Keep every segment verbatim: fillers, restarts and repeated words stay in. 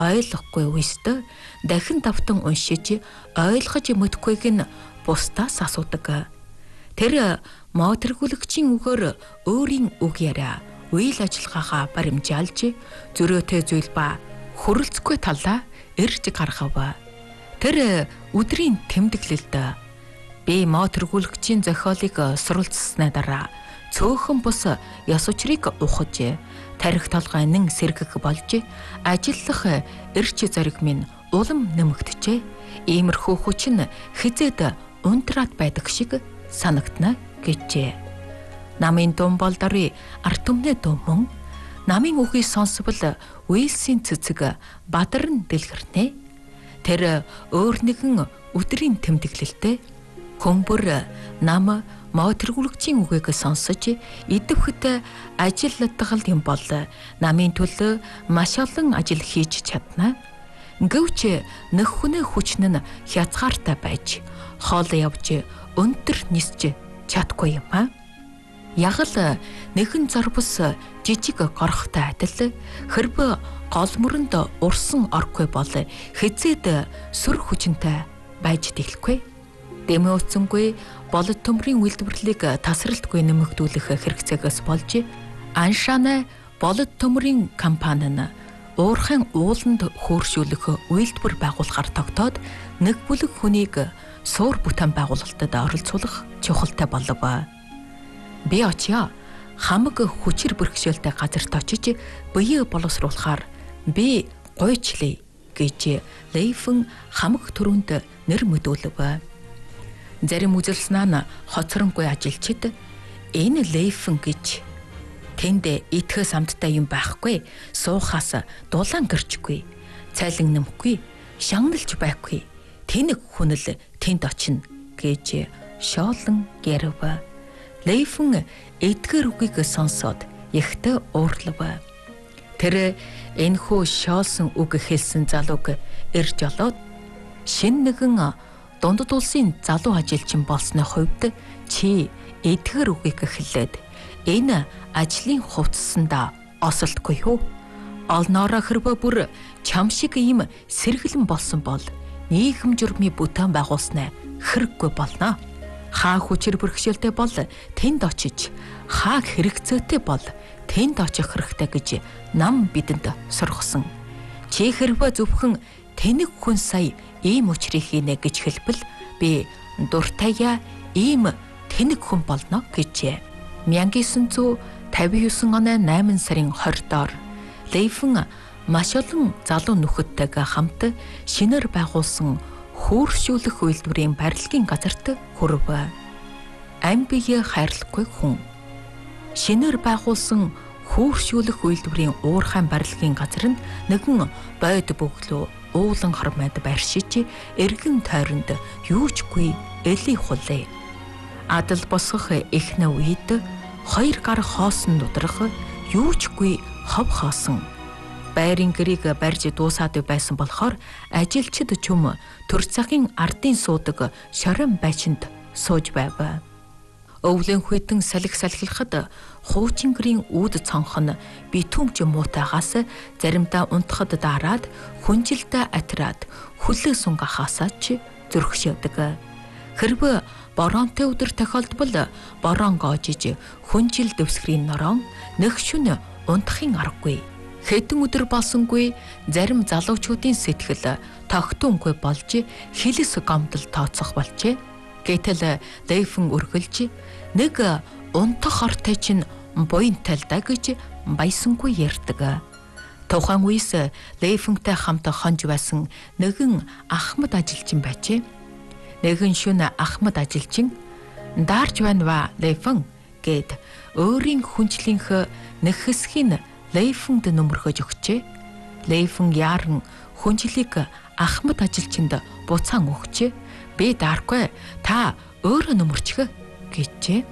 ойлгохгүй үстэ дахин давтан уншиж ойлгож мэдхгүйг нь бусдаас асуудаг. Тэр модэргүүлэгчийн үгээр өөрийн үг яриа, үйл ажиллагаагаа баримжаалж зөрөөтэй зүйл ба хөрөлцөхгүй талаа ирж гаргав. Тэр өдрийн тэмдэглэлд би модэргүүлэгчийн зохиолыг суралцсанаа дараа цөөхөн бус ёс учрыг ухаж тарих толгой нэн сэргэх болж ажиллах эрч зориг минь улам нэмэгдэжээ. Иймэрхүү хүч нь хизээд унтраад байдаг шиг санагдана гэжээ. Намын дум бол дори арт түмний дум мөн намын үгийг сонсвол Уилсийн цэцэг бадарн дэлгэрнэ. Тэр өөр нэгэн өдрийн тэмдэглэлтэй хүмүүр нам модэргүүлэгчийн үгийг сонсож идэвхтэй ажилладаг юм бол намын төлөө маш олон ажил хийж чадна. Гэвч нөх хүнээ хүчин нь хязгаартай байж хоол явж өнтөр нисж чадахгүй юм а. Яг л нэгэн зорбос жижиг горхтой адил хэрв гол мөрөнд урсан оргүй бол хизээд сүр хүчинтэй байж дийлэхгүй. Дэмэ утсангүй болод төмрийн үйлдвэрлэлийг тасралтгүй нэмэгдүүлэх хэрэгцээгээс болж Аншаана болод төмрийн компани нь уурхайн ууланд хөөршүүлэх үйлдвэр байгуулахаар тогтоод нэг бүлэг хүнийг суур бүтээн байгуулалтад оролцуулах чухалтай болов. Би очио хамаг хүчээр бэрхшээлтэй газарт очиж бие боловсруулахаар би гойчлээ гэж Лейфэн хамаг төрөнд нэр мэдүүлв. Зарим үзэлснаа нь хоцронгүй ажилчид энэ Лейфэн гэж тэнд итгэс амттай юм байхгүй, суухаас дулаан гэрчгүй, цайлан нэмэхгүй, шагналж байхгүй, тэнэг хүнэл тэнд очино гэж шоолон гэрв. Лейфэн эдгээр үгийг сонсоод ихтэй уурлав. Тэр энэхүү шоолсон үг хэлсэн залууг ирж олоод шин нэгэн дундад улсын залуу ажилчин болсны хувьд чи эдгээр үгийг хэлээд энэ ажлын хувцсандаа осолтгүй юу? Олноороо хэрвээ бүр чам шиг ийм сэргэлэн болсон бол нийгэм журмын бүтээн байгуулснаа хэрэггүй болно. Хаа хүчээр бэрхшээлтэй бол тэнд очиж, хаа хэрэгцээтэй бол тэнд очих хэрэгтэй гэж нам бидэнд сургасан. Чи хэрвээ зөвхөн тэнэг хүн сая ийм учрыг хийнэ гэж хэлбэл би дуртайя ийм тэнэг хүн болно гэжээ. мянга девятьсот пятьдесят девять оны найман сарын двадцатоор Лейфэн маш олон залуу нөхөдтэйгээ хамт шинээр байгуулсан хөөршүүлэх үйлдвэрийн барилгын газарт хүрв. Ам бие хайрлахгүй хүн. Шинээр байгуулсан хөөршүүлэх үйлдвэрийн уурхайн барилгын газар нь нэгэн бойд бөглөө уулан хормойд байршиж эргэн тойронд юучгүй эли хулээ. Адал босгох эхнэ үед хоёр гар хоосон дудрах юучгүй хов хоосон. Байрын гэрийг барьж дуусаад байсан болохоор ажилчид чүм төр цагийн ардын суудаг шорон байшинд сууж байв. Өвлийн хүйтэн салхи салхилахад хуучин гэрийн үүд цонх нь битүүмж муутайгаас заримдаа унтахад дараад хүнжилтэй атраад хүлээ сунгахаасаа ч зөргшөөдөг. Хэрвээ боронтой өдөр тохиолдвол борон гоожиж хүнжил дэвсгэрийн норон нэг шөнө унтахын аргагүй. Хэдэн өдөр болсонгүй зарим залуучуудын сэтгэл тогтунгүй болж хилэс гомдол тооцох болжээ. Гэтэл Лейфэн өргөлж нэг унтах ортой чинь буянтай л да гэж баясангүй ярьдаг. Тухайн үеэс Лейфэнтэй хамт хонж байсан нэгэн Ахмад ажилчин байжээ. Нэгэн шөнө Ахмад ажилчин даарч байна ва Лейфэн гэд өөрийн хүнчлийнх нэг хэсгийг Лейфэнд нөмөрхөж өгчээ. Лейфэн яаран хүнжлийг Ахмад ажилчинд буцаан өгчээ. Би дааргүй, та өөрөө нөмөрчих гэжээ.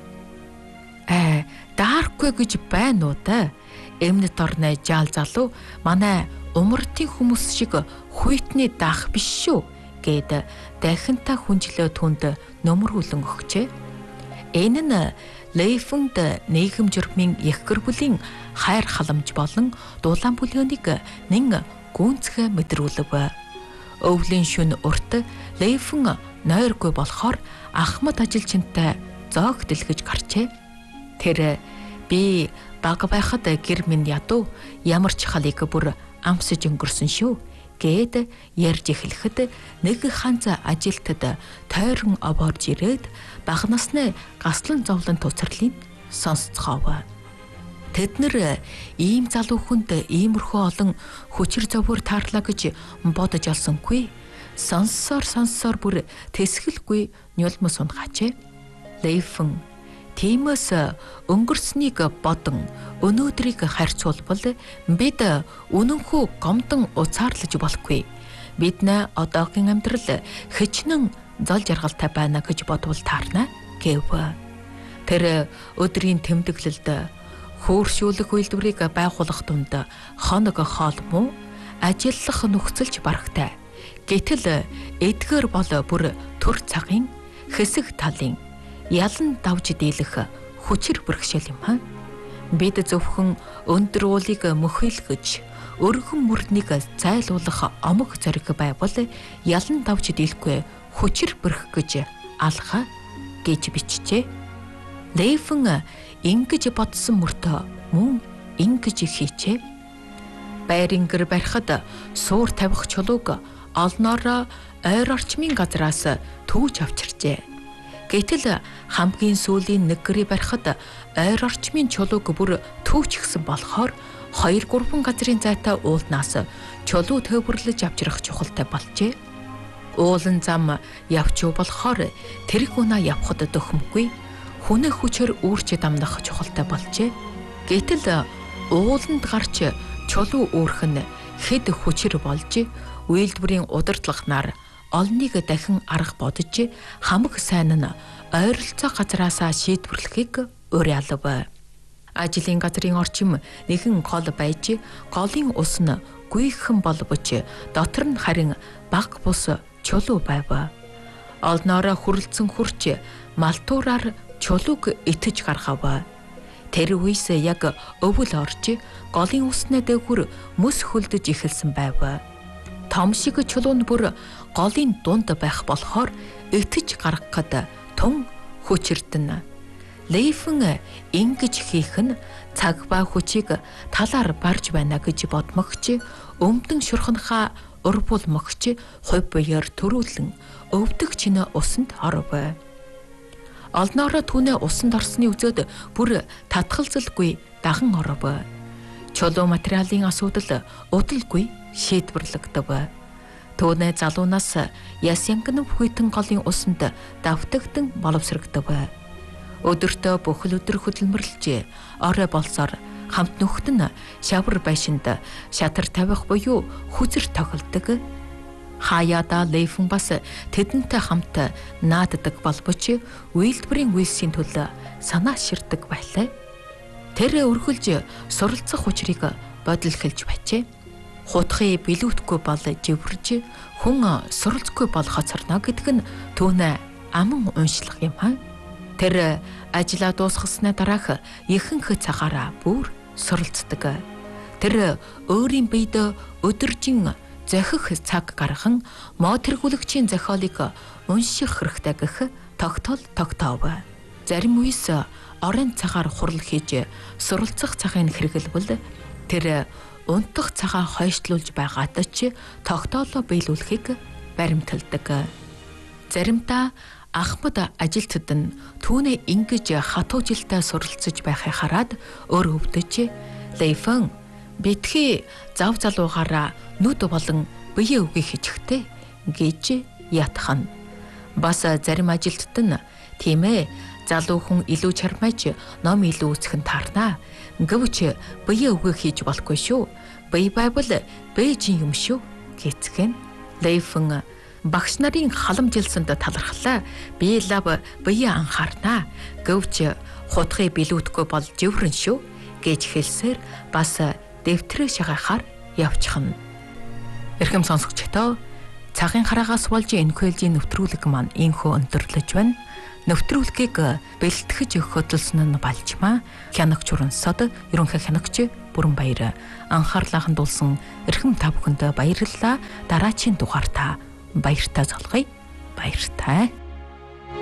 Э, дааргүй гэж байна уу да? Эмнэт орны жаал залуу манай умартын хүмүүс шиг хуйтны даах биш шүү гэд дахинтаа хүнжлөө түнд нөмөрүүлэн өгчээ. Энэ нь Лейфэнд нийгэм журмын их гэр бүлийн хайр халамж болон дулаан бүлөөнийг нэн гүнзгий мэдрүүлв. Өвлийн шөнө урт Лейфэн нойргүй болохоор Ахмад ажилчинтай зоог дэлгэж гарчээ. Тэр би бага байхад гэр минь ядуу ямар ч халыг бүр амсаж өнгөрсөн шүү гэд ярьж эхлэхэд нэг ханц ажилтад тойрон обоорж ирээд бага насны гаслан зовлон туцарлыг сонсцгоов. Тэд нэр ийм залуу хүнд иймэрхүү олон хүчир зовөр таарлаа гэж бодож олсонгүй. Сонссоор сонссоор бүр тэсгэлгүй нюлмос унгачээ. Лейфэн тиймээс өнгөрснийг бодон өнөөдрийг харьцуулбал бид үнэнхүү гомдон уцаарлаж болохгүй. Бид нэ одоогийн амьдрал хичнээн зол жаргалтай байна гэж бодвол таарна гэв. Тэр өдрийн тэмдэглэлд хөөршүүлэх үйлдвэрийг байгуулах дунд хоног хоол муу ажиллах нөхцөлж барагтай. Гэтэл эдгээр бол бүр төр цагийн хэсэг талын ялан давж дийлэх хүчир бэрхшээл юм хаа. Бид зөвхөн өндөр уулыг мөхөйлгөж өргөн мөрднийг зайлуулах омог зориг байвал ялан давж дийлэхгүй хүчир бэрх гэж алха гэж бичжээ. Лейфэн ингэж бодсон мөртөө мөн ингэж хийчээ. Байрын гэр барихад суур тавих чулууг олноороо ойр орчмын газраас түүж авчирчээ. Гэтэл хамгийн сүүлийн нэг гэрээ барихад ойр орчмын чулууг бүр түүчихсэн болохоор хоёр гурван газрын зайтай уулнаас чулуу төвөрлөж авчрах чухалтай болжээ. Уулан зам явчуу болохоор тэрэг унаа явхад дөхөмгүй хүнээ хүчээр үүрч дамнах чухалтай болжээ. Гэтэл ууланд гарч чулуу үүрх нь хэд хүчээр болж үйлдвэрийн удирдлагнаар олныг дахин арга бодож хамаг сайн нь ойролцоо газраасаа шийдвэрлэхийг уриалав. Ажлын газрын орчим нэгэн гол байж голын ус нь гүйхэн боловч дотор нь харин баг бус чулуу байв. Олноороо хүрлцэн хурч малтуураар чулууг итгэж гаргав. Тэр үес яг өвөл орж голын усны дээгүр мөс хөлдөж эхэлсэн байв. Том шиг чулуу нь бүр голын дунд байх болохоор итгэж гаргахад тун хүчирдэн. Лейфэн ингэж хийх нь цаг ба хүчийг талаар барж байна гэж бодмогч өмдөн шурханхаа урбул могч хувь буяар төрүүлэн өвдөг чинэ усанд оров. Олноороо түүнээ усанд орсны үзээд бүр татгалзалгүй даган оров. Чулуу материалын асуудал удалгүй шийдвэрлэгдэв. Түүнээ залуунаас яс янган хүйтэн голын усанд давтагдсан боловсрогдөв. Өдөртөө бүхэл өдөр хөдөлмөрлөж орой болсоор хамт нөхд нь шавар байшинд шатар тавих буюу хүзэр тоглодог. Хаяада Лейфэн бас тэдэнтэй хамт нааддаг болбоч үйлдвэрийн үйлсийн төлөө санаа ширдэг байлаа. Тэр өргөлж суралцах учрыг бодол хэлж байжээ. Хутгыг билүүтгүй бол живэрж хүн суралцгүй бол хоцорно гэдэг нь түүнээ аман уншлах юм хаа. Тэр ажлаа дуусгаснаа дараах ихэнх цагаараа бүр суралцдаг. Тэр өөрийн биед өдөржин зохих цаг гаргахан мод тэргүүлэгчийн зохиолыг унших хэрэгтэй гэх тогтоол тогтоов. Зарим үес орон цагаар хурал хийж суралцах цагийг хэрэглэвэл тэр унтах цагаа хойшлуулж байгаад ч тогтоолоо биелүүлэхийг баримталдаг. Заримдаа Ахмад ажилтнууд нь түүнээ ингэж хатуу жилдээ суралцж байхыг хараад өөр өвдөж Лейфэн битгий зав залуугаараа нүд болон бие үгүй хичгтэй гэж ятхан. Бас зарим ажилтнууд нь тийм ээ залуу хүн илүү чармайж ном илүү үсгэн таарнаа. Гэвч бие үгүй хийж болохгүй шүү. Бие байвал бэжин юм шүү гэцгэн. Лейфэн багш нарын халамжилсанд талархлаа. Би лав бие анхаарнаа. Гэвч хутгыг билүүдгүй бол живрэн шүү гэж хэлсээр бас дэвтрээ шагахаар явчихна. Эрхэм сонсогчдоо цагийн хараагаас болж энэ хөлжийн нэвтрүүлэг маань инхүү өндөрлөж байна. Нэвтрүүлгийг бэлтгэж хөдөлсөн нь Балжмаа хянагч урансод ерөнхий хянагч бүрэн баяр. Анхаарлаа хандуулсан эрхэм та бүхэнд баярлалаа. Дараагийн дугаартаа баяртай залгая. Баяртай.